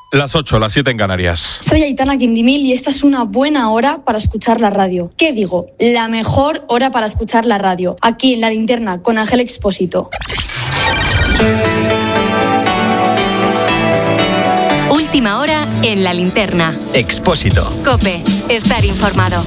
Las 8, las 7 en Canarias. Soy Aitana Quindimil y esta es una buena hora para escuchar la radio. ¿Qué digo? La mejor hora para escuchar la radio. Aquí en La Linterna con Ángel Expósito. Última hora en La Linterna. Expósito. COPE. Estar informado.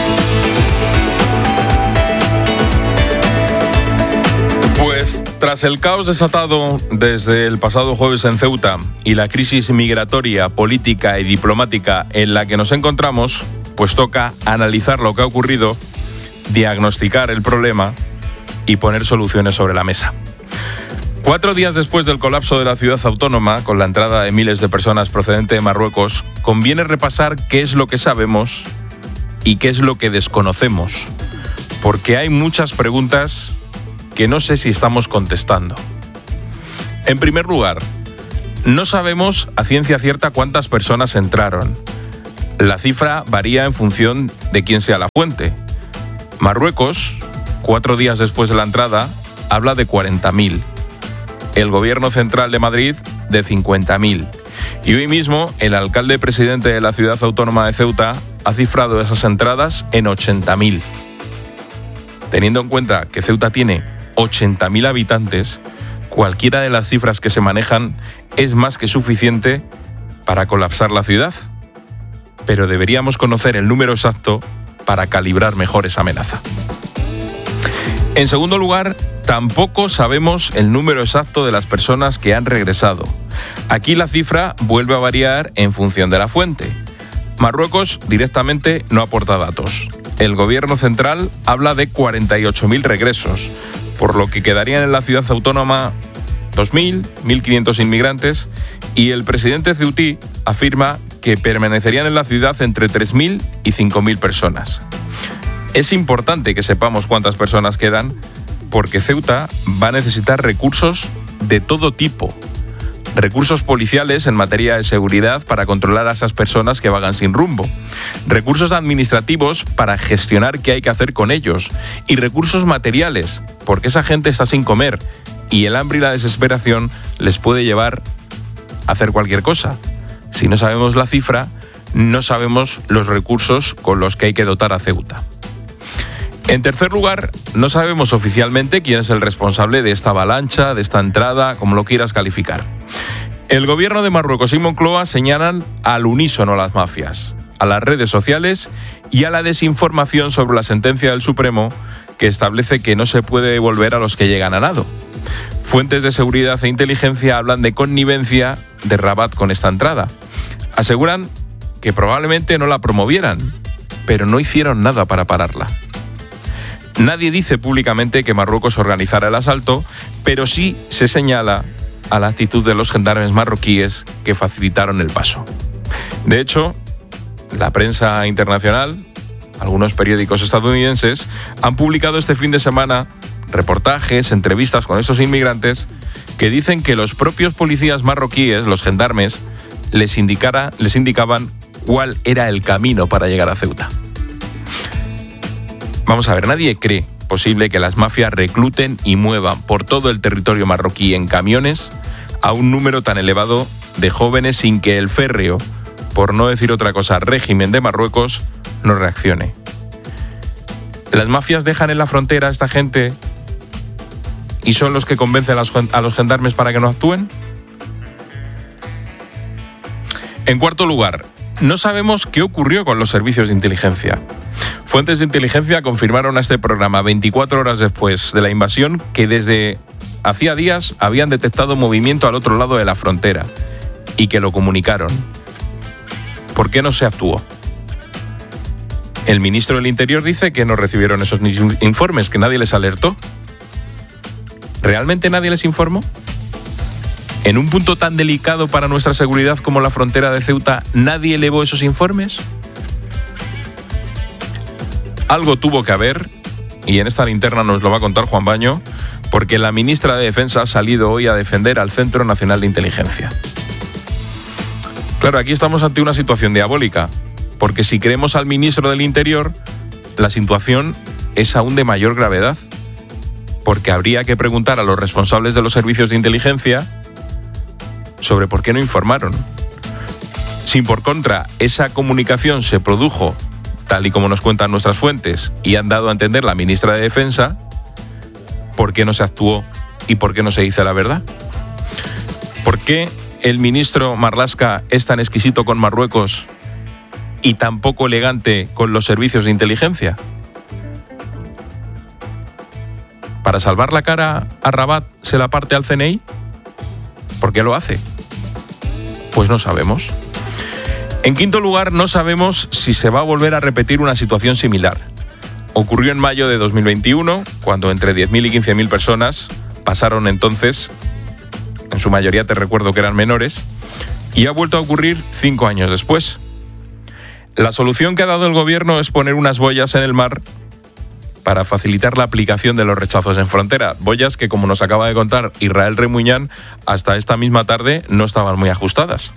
Pues tras el caos desatado desde el pasado jueves en Ceuta y la crisis migratoria, política y diplomática en la que nos encontramos, pues toca analizar lo que ha ocurrido, diagnosticar el problema y poner soluciones sobre la mesa. 4 días después del colapso de la ciudad autónoma, con la entrada de miles de personas procedentes de Marruecos, conviene repasar qué es lo que sabemos y qué es lo que desconocemos, porque hay muchas preguntas que no sé si estamos contestando. En primer lugar, no sabemos a ciencia cierta cuántas personas entraron. La cifra varía en función de quién sea la fuente. Marruecos, 4 días después de la entrada, habla de 40.000. El Gobierno Central de Madrid, de 50.000. Y hoy mismo, el alcalde presidente de la ciudad autónoma de Ceuta ha cifrado esas entradas en 80.000. Teniendo en cuenta que Ceuta tiene 80.000 habitantes, cualquiera de las cifras que se manejan es más que suficiente para colapsar la ciudad. Pero deberíamos conocer el número exacto para calibrar mejor esa amenaza. En segundo lugar, tampoco sabemos el número exacto de las personas que han regresado. Aquí la cifra vuelve a variar en función de la fuente. Marruecos directamente no aporta datos. El Gobierno Central habla de 48.000 regresos, por lo que quedarían en la ciudad autónoma 2.000, 1.500 inmigrantes, y el presidente ceutí afirma que permanecerían en la ciudad entre 3.000 y 5.000 personas. Es importante que sepamos cuántas personas quedan, porque Ceuta va a necesitar recursos de todo tipo. Recursos policiales en materia de seguridad para controlar a esas personas que vagan sin rumbo. Recursos administrativos para gestionar qué hay que hacer con ellos. Y recursos materiales, porque esa gente está sin comer y el hambre y la desesperación les puede llevar a hacer cualquier cosa. Si no sabemos la cifra, no sabemos los recursos con los que hay que dotar a Ceuta. En tercer lugar, no sabemos oficialmente quién es el responsable de esta avalancha, de esta entrada, como lo quieras calificar. El gobierno de Marruecos y Moncloa señalan al unísono a las mafias, a las redes sociales y a la desinformación sobre la sentencia del Supremo que establece que no se puede devolver a los que llegan a nado. Fuentes de seguridad e inteligencia hablan de connivencia de Rabat con esta entrada. Aseguran que probablemente no la promovieran, pero no hicieron nada para pararla. Nadie dice públicamente que Marruecos organizara el asalto, pero sí se señala a la actitud de los gendarmes marroquíes que facilitaron el paso. De hecho, la prensa internacional, algunos periódicos estadounidenses, han publicado este fin de semana reportajes, entrevistas con estos inmigrantes que dicen que los propios policías marroquíes, los gendarmes, les indicaban cuál era el camino para llegar a Ceuta. Vamos a ver, nadie cree posible que las mafias recluten y muevan por todo el territorio marroquí en camiones a un número tan elevado de jóvenes sin que el férreo, por no decir otra cosa, régimen de Marruecos, no reaccione. Las mafias dejan en la frontera a esta gente y son los que convencen a los gendarmes para que no actúen. En cuarto lugar, no sabemos qué ocurrió con los servicios de inteligencia. Fuentes de inteligencia confirmaron a este programa 24 horas después de la invasión que desde hacía días habían detectado movimiento al otro lado de la frontera y que lo comunicaron. ¿Por qué no se actuó? El ministro del Interior dice que no recibieron esos informes, que nadie les alertó. ¿Realmente nadie les informó? ¿En un punto tan delicado para nuestra seguridad como la frontera de Ceuta, nadie elevó esos informes? Algo tuvo que haber, y en esta linterna nos lo va a contar Juan Baño, porque la ministra de Defensa ha salido hoy a defender al Centro Nacional de Inteligencia. Claro, aquí estamos ante una situación diabólica, porque si creemos al ministro del Interior, la situación es aún de mayor gravedad, porque habría que preguntar a los responsables de los servicios de inteligencia sobre por qué no informaron. Si por contra esa comunicación se produjo tal y como nos cuentan nuestras fuentes y han dado a entender la ministra de Defensa, ¿por qué no se actuó y por qué no se dice la verdad? ¿Por qué el ministro Marlaska es tan exquisito con Marruecos y tan poco elegante con los servicios de inteligencia? ¿Para salvar la cara a Rabat se la parte al CNI? ¿Por qué lo hace? Pues no sabemos. En quinto lugar, no sabemos si se va a volver a repetir una situación similar. Ocurrió en mayo de 2021, cuando entre 10.000 y 15.000 personas pasaron entonces, en su mayoría te recuerdo que eran menores, y ha vuelto a ocurrir 5 años después. La solución que ha dado el gobierno es poner unas boyas en el mar para facilitar la aplicación de los rechazos en frontera. Boyas que, como nos acaba de contar Israel Remuñán, hasta esta misma tarde no estaban muy ajustadas.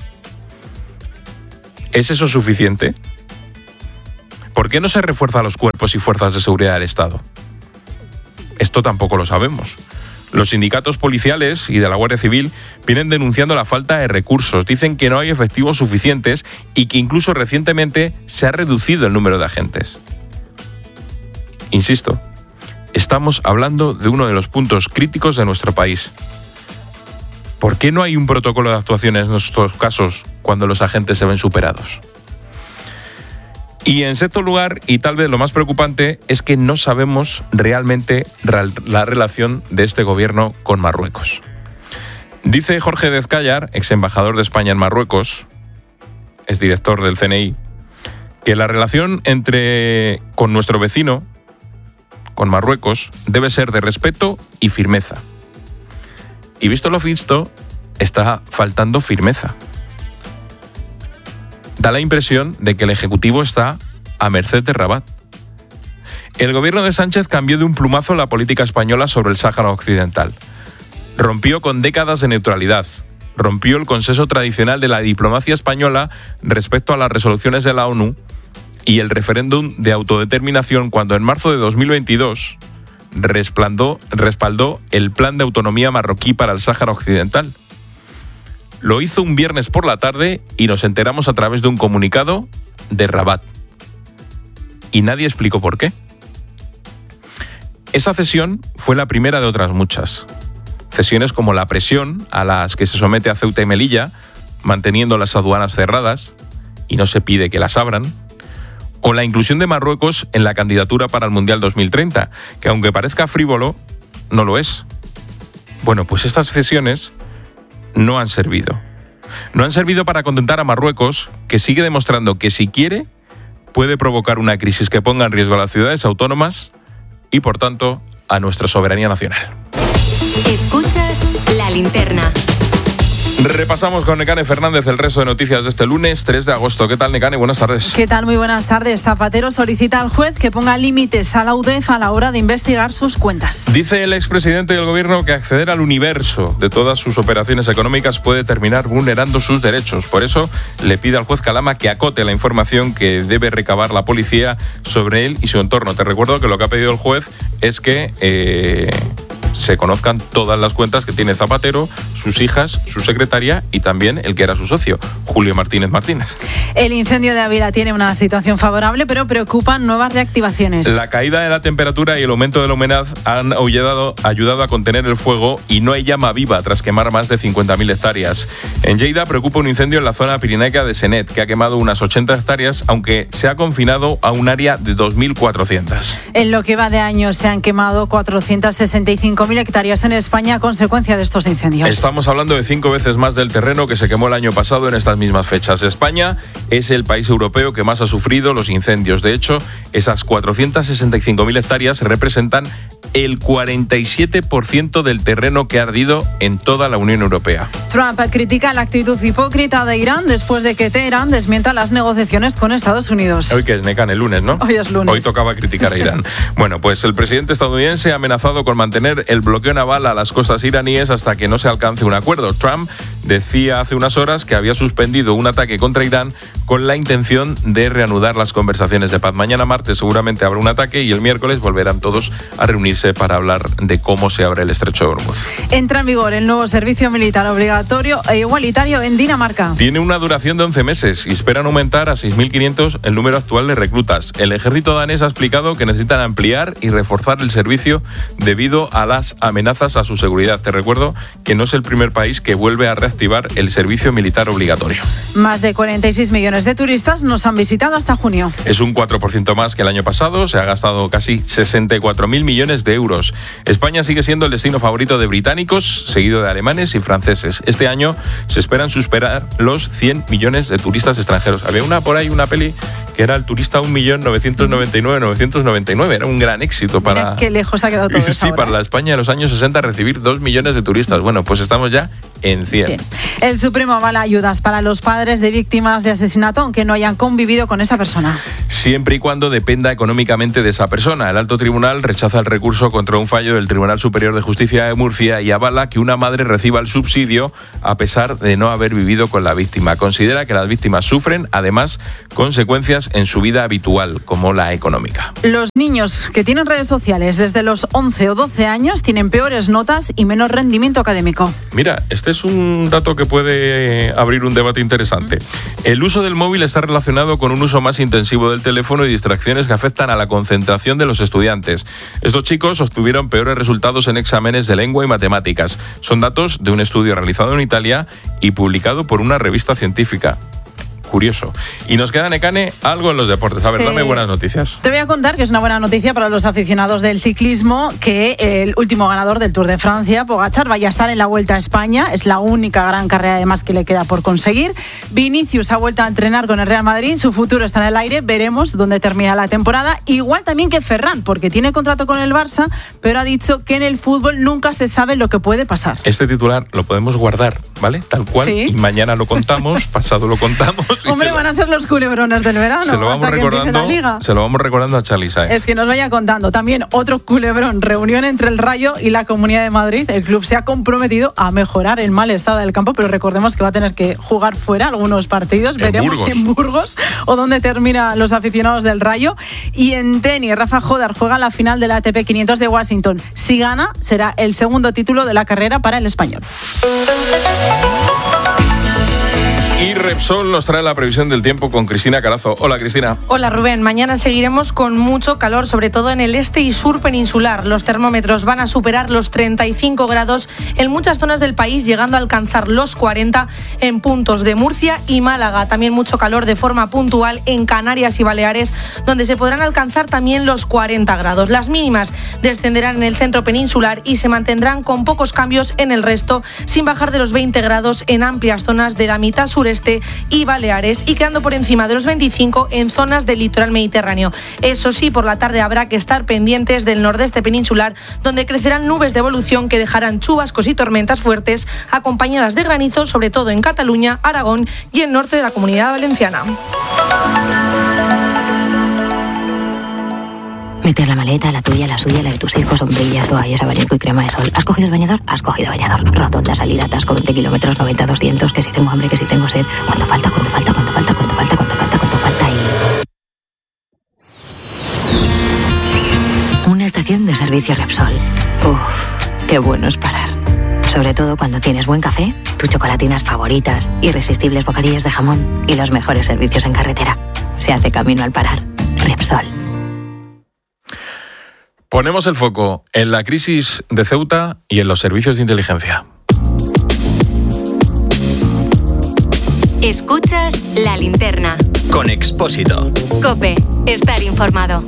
¿Es eso suficiente? ¿Por qué no se refuerzan los cuerpos y fuerzas de seguridad del Estado? Esto tampoco lo sabemos. Los sindicatos policiales y de la Guardia Civil vienen denunciando la falta de recursos. Dicen que no hay efectivos suficientes y que incluso recientemente se ha reducido el número de agentes. Insisto, estamos hablando de uno de los puntos críticos de nuestro país. ¿Por qué no hay un protocolo de actuación en estos casos cuando los agentes se ven superados? Y en sexto lugar, y tal vez lo más preocupante, es que no sabemos realmente la relación de este gobierno con Marruecos. Dice Jorge Dezcayar, ex embajador de España en Marruecos, es director del CNI, que la relación con nuestro vecino, con Marruecos, debe ser de respeto y firmeza. Y visto lo visto, está faltando firmeza. Da la impresión de que el Ejecutivo está a merced de Rabat. El gobierno de Sánchez cambió de un plumazo la política española sobre el Sáhara Occidental. Rompió con décadas de neutralidad. Rompió el consenso tradicional de la diplomacia española respecto a las resoluciones de la ONU y el referéndum de autodeterminación cuando en marzo de 2022 respaldó el plan de autonomía marroquí para el Sáhara Occidental. Lo hizo un viernes por la tarde y nos enteramos a través de un comunicado de Rabat. Y nadie explicó por qué. Esa cesión fue la primera de otras muchas. Cesiones como la presión a las que se somete a Ceuta y Melilla, manteniendo las aduanas cerradas, y no se pide que las abran, o la inclusión de Marruecos en la candidatura para el Mundial 2030, que aunque parezca frívolo, no lo es. Bueno, pues estas cesiones no han servido. No han servido para contentar a Marruecos, que sigue demostrando que si quiere, puede provocar una crisis que ponga en riesgo a las ciudades autónomas y, por tanto, a nuestra soberanía nacional. Escuchas La Linterna. Repasamos con Nekane Fernández el resto de noticias de este lunes 3 de agosto. ¿Qué tal, Nekane? Buenas tardes. ¿Qué tal? Muy buenas tardes. Zapatero solicita al juez que ponga límites a la UDEF a la hora de investigar sus cuentas. Dice el expresidente del gobierno que acceder al universo de todas sus operaciones económicas puede terminar vulnerando sus derechos. Por eso le pide al juez Calama que acote la información que debe recabar la policía sobre él y su entorno. Te recuerdo que lo que ha pedido el juez es que se conozcan todas las cuentas que tiene Zapatero, sus hijas, su secretaria y también el que era su socio, Julio Martínez Martínez. El incendio de Ávila tiene una situación favorable, pero preocupan nuevas reactivaciones. La caída de la temperatura y el aumento de la humedad han ayudado a contener el fuego y no hay llama viva tras quemar más de 50.000 hectáreas. En Lleida preocupa un incendio en la zona pirinaica de Senet, que ha quemado unas 80 hectáreas, aunque se ha confinado a un área de 2.400. En lo que va de año se han quemado 465.000 hectáreas en España a consecuencia de estos incendios. Estamos hablando de 5 veces más del terreno que se quemó el año pasado en estas mismas fechas. España es el país europeo que más ha sufrido los incendios. De hecho, esas 465.000 hectáreas representan el 47% del terreno que ha ardido en toda la Unión Europea. Trump critica la actitud hipócrita de Irán después de que Teherán desmienta las negociaciones con Estados Unidos. Hoy que es Nekane, el lunes, ¿no? Hoy es lunes. Hoy tocaba criticar a Irán. Bueno, pues el presidente estadounidense ha amenazado con mantener el bloqueo naval a las costas iraníes hasta que no se alcance un acuerdo. Trump decía hace unas horas que había suspendido un ataque contra Irán con la intención de reanudar las conversaciones de paz. Mañana martes seguramente habrá un ataque y el miércoles volverán todos a reunirse para hablar de cómo se abre el estrecho de Hormuz. Entra en vigor el nuevo servicio militar obligatorio e igualitario en Dinamarca. Tiene una duración de 11 meses y esperan aumentar a 6.500 el número actual de reclutas. El ejército danés ha explicado que necesitan ampliar y reforzar el servicio debido a las amenazas a su seguridad. Te recuerdo que no es el primer país que vuelve a reactivar el servicio militar obligatorio. Más de 46 millones de turistas nos han visitado hasta junio. Es un 4% más que el año pasado. Se ha gastado casi 64.000 millones de euros. España sigue siendo el destino favorito de británicos, seguido de alemanes y franceses. Este año se esperan superar los 100 millones de turistas extranjeros. Había por ahí una peli que era el turista 1.999.999. Era un gran éxito para... Mira qué lejos ha quedado todo eso. Sí, para la España de los años 60 recibir 2 millones de turistas. Bueno, pues estamos ya en 100. Bien. El Supremo avala ayudas para los padres de víctimas de asesinato, aunque no hayan convivido con esa persona. Siempre y cuando dependa económicamente de esa persona. El Alto Tribunal rechaza el recurso contra un fallo del Tribunal Superior de Justicia de Murcia y avala que una madre reciba el subsidio a pesar de no haber vivido con la víctima. Considera que las víctimas sufren, además, consecuencias en su vida habitual, como la económica. Los niños que tienen redes sociales desde los 11 o 12 años tienen peores notas y menos rendimiento académico. Mira, este es un dato que puede abrir un debate interesante. El uso del móvil está relacionado con un uso más intensivo del teléfono y distracciones que afectan a la concentración de los estudiantes. Estos chicos obtuvieron peores resultados en exámenes de lengua y matemáticas. Son datos de un estudio realizado en Italia y publicado por una revista científica. Curioso. Y nos queda, Nekane, algo en los deportes. A ver, dame buenas noticias. Te voy a contar que es una buena noticia para los aficionados del ciclismo, que el último ganador del Tour de Francia, Pogačar, vaya a estar en la Vuelta a España. Es la única gran carrera además que le queda por conseguir. Vinicius ha vuelto a entrenar con el Real Madrid. Su futuro está en el aire. Veremos dónde termina la temporada. Igual también que Ferran, porque tiene contrato con el Barça, pero ha dicho que en el fútbol nunca se sabe lo que puede pasar. Este titular lo podemos guardar, ¿vale? Tal cual. Sí. Y mañana lo contamos, pasado lo contamos. Hombre, van a ser los culebrones del verano. Se lo vamos recordando a Charly Sáenz. Es que nos vaya contando. También otro culebrón, reunión entre el Rayo y la Comunidad de Madrid. El club se ha comprometido a mejorar el mal estado del campo, pero recordemos que va a tener que jugar fuera algunos partidos. Veremos en Burgos o dónde terminan los aficionados del Rayo. Y en tenis, Rafa Jodar juega la final de la ATP 500 de Washington. Si gana, será el segundo título de la carrera para el español. Y Repsol nos trae la previsión del tiempo con Cristina Carazo. Hola, Cristina. Hola, Rubén. Mañana seguiremos con mucho calor, sobre todo en el este y sur peninsular. Los termómetros van a superar los 35 grados en muchas zonas del país, llegando a alcanzar los 40 en puntos de Murcia y Málaga. También mucho calor de forma puntual en Canarias y Baleares, donde se podrán alcanzar también los 40 grados. Las mínimas descenderán en el centro peninsular y se mantendrán con pocos cambios en el resto, sin bajar de los 20 grados en amplias zonas de la mitad sureste y Baleares, y quedando por encima de los 25 en zonas del litoral mediterráneo. Eso sí, por la tarde habrá que estar pendientes del nordeste peninsular, donde crecerán nubes de evolución que dejarán chubascos y tormentas fuertes, acompañadas de granizo, sobre todo en Cataluña, Aragón y el norte de la Comunidad Valenciana. Meter la maleta, la tuya, la suya, la de tus hijos, sombrillas, toallas, abanico y crema de sol. ¿Has cogido el bañador? Has cogido bañador. Rotonda, salida, atasco, 20 kilómetros, 90, 200, que si tengo hambre, que si tengo sed. ¿Cuánto falta? ¿Cuánto falta? ¿Cuánto falta? ¿Cuánto falta? ¿Cuánto falta? ¿Cuánto falta? Y... una estación de servicio Repsol. Uf, qué bueno es parar. Sobre todo cuando tienes buen café, tus chocolatinas favoritas, irresistibles bocadillos de jamón y los mejores servicios en carretera. Se hace camino al parar. Repsol. Ponemos el foco en la crisis de Ceuta y en los servicios de inteligencia. Escuchas La Linterna. Con Expósito. COPE. Estar informado.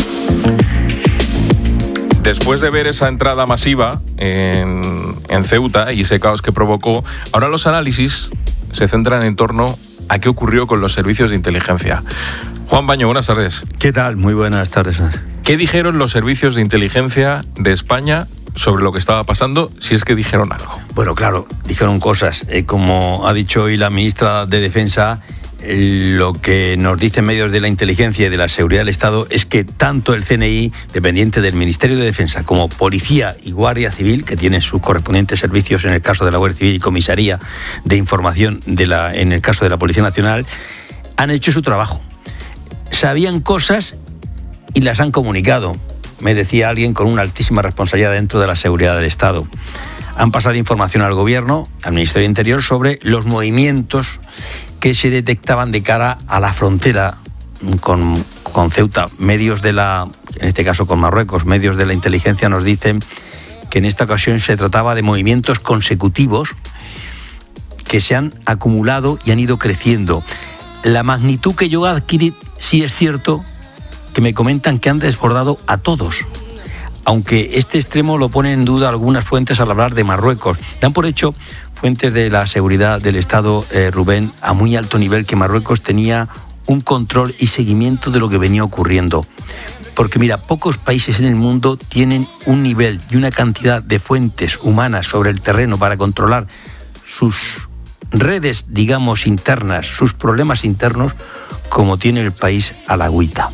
Después de ver esa entrada masiva en Ceuta y ese caos que provocó, ahora los análisis se centran en torno a qué ocurrió con los servicios de inteligencia. Juan Baño, buenas tardes. ¿Qué tal? Muy buenas tardes. ¿Qué dijeron los servicios de inteligencia de España sobre lo que estaba pasando, si es que dijeron algo? Bueno, claro, dijeron cosas. Como ha dicho hoy la ministra de Defensa, lo que nos dicen medios de la inteligencia y de la seguridad del Estado es que tanto el CNI, dependiente del Ministerio de Defensa, como Policía y Guardia Civil, que tienen sus correspondientes servicios en el caso de la Guardia Civil y Comisaría de Información en el caso de la Policía Nacional, han hecho su trabajo. Sabían cosas y las han comunicado, me decía alguien con una altísima responsabilidad dentro de la seguridad del Estado. Han pasado información al Gobierno, al Ministerio de Interior, sobre los movimientos que se detectaban de cara a la frontera con Ceuta. Medios en este caso con Marruecos, medios de la inteligencia nos dicen que en esta ocasión se trataba de movimientos consecutivos que se han acumulado y han ido creciendo. La magnitud que yo adquirí, sí es cierto que me comentan que han desbordado a todos, aunque este extremo lo ponen en duda algunas fuentes al hablar de Marruecos. Dan por hecho fuentes de la seguridad del Estado, Rubén, a muy alto nivel, que Marruecos tenía un control y seguimiento de lo que venía ocurriendo. Porque mira, pocos países en el mundo tienen un nivel y una cantidad de fuentes humanas sobre el terreno para controlar sus redes, digamos, internas, sus problemas internos, como tiene el país a la agüita.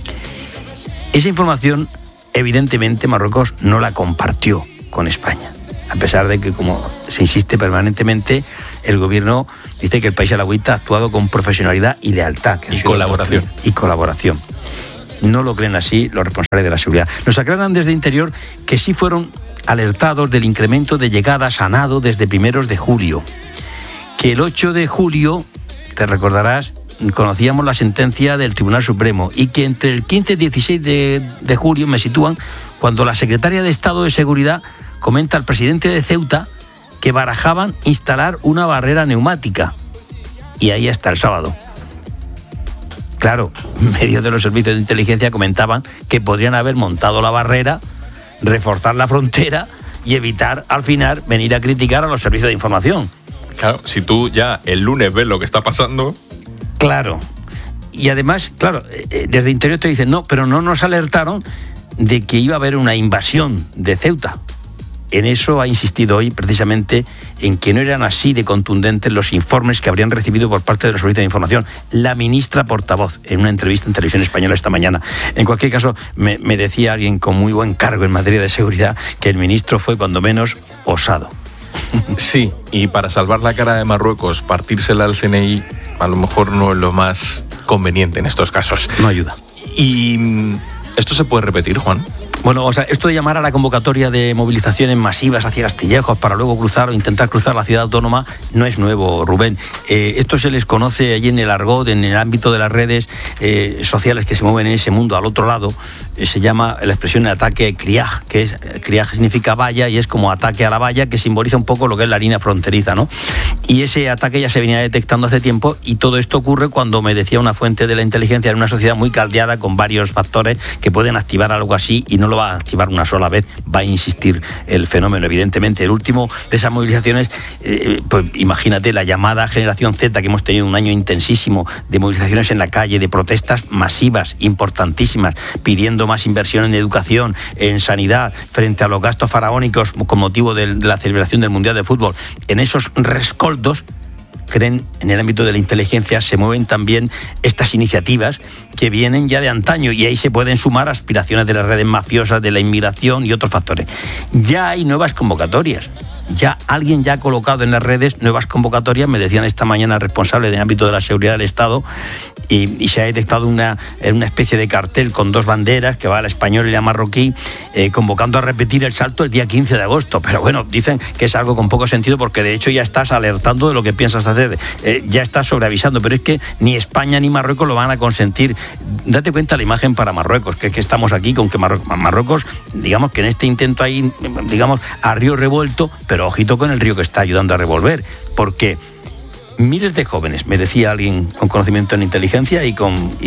Esa información, evidentemente, Marruecos no la compartió con España, a pesar de que, como se insiste permanentemente, el Gobierno dice que el país a la agüita ha actuado con profesionalidad y lealtad. Y colaboración. Y colaboración. No lo creen así los responsables de la seguridad. Nos aclaran desde Interior que sí fueron alertados del incremento de llegadas a nado desde primeros de julio. Que el 8 de julio, te recordarás, conocíamos la sentencia del Tribunal Supremo, y que entre el 15 y 16 de julio me sitúan cuando la secretaria de Estado de Seguridad comenta al presidente de Ceuta que barajaban instalar una barrera neumática. Y ahí hasta el sábado. Claro, medios de los servicios de inteligencia comentaban que podrían haber montado la barrera, reforzar la frontera y evitar, al final, venir a criticar a los servicios de información. Claro, si tú ya el lunes ves lo que está pasando... Claro. Y además, claro, desde Interior te dicen, no, pero no nos alertaron de que iba a haber una invasión de Ceuta. En eso ha insistido hoy, precisamente, en que no eran así de contundentes los informes que habrían recibido por parte de los servicios de información la ministra portavoz en una entrevista en Televisión Española esta mañana. En cualquier caso, me decía alguien con muy buen cargo en materia de seguridad que el ministro fue, cuando menos, osado. Sí, y para salvar la cara de Marruecos, partírsela al CNI a lo mejor no es lo más conveniente en estos casos. No ayuda. ¿Y esto se puede repetir, Juan? Bueno, o sea, esto de llamar a la convocatoria de movilizaciones masivas hacia Castillejos para luego cruzar o intentar cruzar la ciudad autónoma no es nuevo, Rubén. Esto se les conoce allí en el argot, en el ámbito de las redes sociales que se mueven en ese mundo al otro lado. Se llama la expresión de ataque criaj, que es criaj significa valla y es como ataque a la valla, que simboliza un poco lo que es la línea fronteriza, ¿no? Y ese ataque ya se venía detectando hace tiempo, y todo esto ocurre cuando, me decía una fuente de la inteligencia, en una sociedad muy caldeada con varios factores que pueden activar algo así, y no lo va a activar una sola vez, va a insistir el fenómeno. Evidentemente, el último de esas movilizaciones, pues imagínate la llamada Generación Z, que hemos tenido un año intensísimo de movilizaciones en la calle, de protestas masivas, importantísimas, pidiendo más inversión en educación, en sanidad, frente a los gastos faraónicos con motivo de la celebración del Mundial de Fútbol. En esos rescoldos, creen, en el ámbito de la inteligencia, se mueven también estas iniciativas que vienen ya de antaño, y ahí se pueden sumar aspiraciones de las redes mafiosas, de la inmigración y otros factores. Ya hay nuevas convocatorias. Ya alguien ya ha colocado en las redes nuevas convocatorias, me decían esta mañana responsables del ámbito de la seguridad del Estado, y se ha detectado una especie de cartel con dos banderas, que va a la española y la marroquí, convocando a repetir el salto el día 15 de agosto. Pero bueno, dicen que es algo con poco sentido, porque de hecho ya estás alertando de lo que piensas hacer, ya estás sobreavisando, pero es que ni España ni Marruecos lo van a consentir. Date cuenta la imagen para Marruecos, que es que estamos aquí con que Marruecos, digamos que en este intento hay, digamos, a río revuelto, pero ojito con el río que está ayudando a revolver, porque miles de jóvenes, me decía alguien con conocimiento en inteligencia y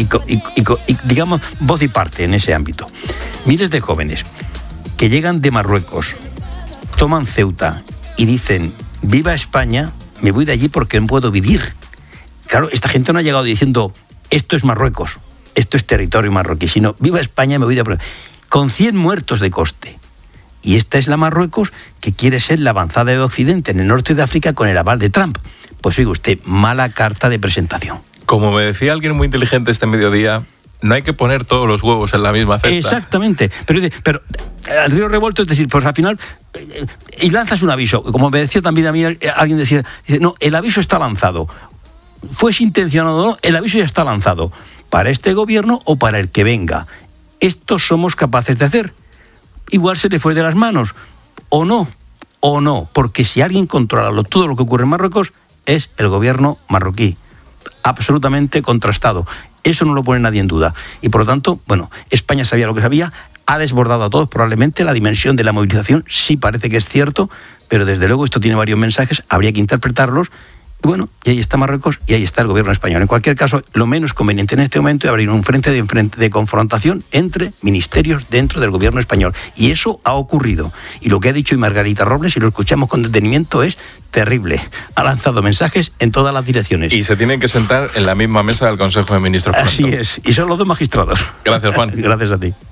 digamos, voz y parte en ese ámbito, miles de jóvenes que llegan de Marruecos, toman Ceuta y dicen, viva España, me voy de allí porque no puedo vivir. Claro, esta gente no ha llegado diciendo, esto es Marruecos, esto es territorio marroquí, sino, viva España, me voy de... Con 100 muertos de coste. Y esta es la Marruecos que quiere ser la avanzada de Occidente en el norte de África con el aval de Trump. Pues oiga usted, mala carta de presentación. Como me decía alguien muy inteligente este mediodía, no hay que poner todos los huevos en la misma cesta. Exactamente. Pero al río revuelto, es decir, pues al final, y lanzas un aviso. Como me decía también a mí, alguien decía, no, el aviso está lanzado. fuese intencionado o no, el aviso ya está lanzado, para este gobierno o para el que venga. Esto somos capaces de hacer. Igual se le fue de las manos, o no, porque si alguien controla todo lo que ocurre en Marruecos, es el gobierno marroquí. Absolutamente contrastado. Eso no lo pone nadie en duda. Y por lo tanto, bueno, España sabía lo que sabía, ha desbordado a todos, probablemente la dimensión de la movilización sí parece que es cierto, pero desde luego esto tiene varios mensajes, habría que interpretarlos. Y bueno, y ahí está Marruecos y ahí está el gobierno español. En cualquier caso, lo menos conveniente en este momento es abrir un frente de confrontación entre ministerios dentro del gobierno español. Y eso ha ocurrido. Y lo que ha dicho Margarita Robles, si lo escuchamos con detenimiento, es terrible. Ha lanzado mensajes en todas las direcciones. Y se tienen que sentar en la misma mesa del Consejo de Ministros. Así es. Y son los dos magistrados. Gracias, Juan. Gracias a ti.